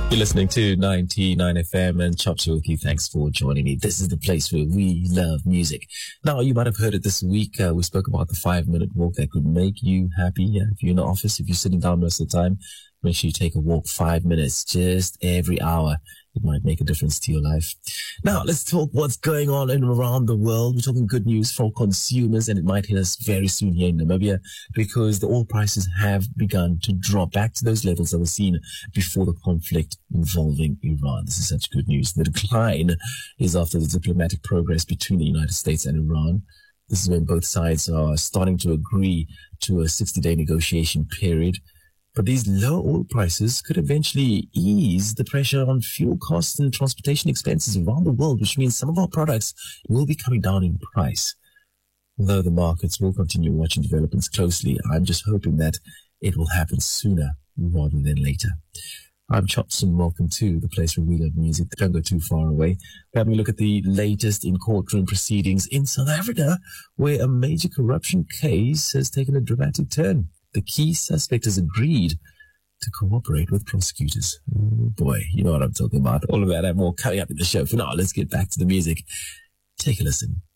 You're listening to 99 FM and Chops with you. Thanks for joining me. This is the place where we love music. Now, you might have heard it this week. We spoke about the 5-minute walk that could make you happy. Yeah, if you're in the office, if you're sitting down most of the time, make sure you take a walk 5 minutes just every hour. It might make a difference to your life. Now, let's talk what's going on in and around the world. We're talking good news for consumers, and it might hit us very soon here in Namibia because the oil prices have begun to drop back to those levels that were seen before the conflict involving Iran. This is such good news. The decline is after the diplomatic progress between the United States and Iran. This is when both sides are starting to agree to a 60-day negotiation period. But these low oil prices could eventually ease the pressure on fuel costs and transportation expenses around the world, which means some of our products will be coming down in price. Although the markets will continue watching developments closely, I'm just hoping that it will happen sooner rather than later. I'm Chops and welcome to the place where we love music. Don't go too far away. We're having a look at the latest in courtroom proceedings in South Africa, where a major corruption case has taken a dramatic turn. The key suspect has agreed to cooperate with prosecutors. Oh boy, you know what I'm talking about. All of that and more coming up in the show. For now, let's get back to the music. Take a listen.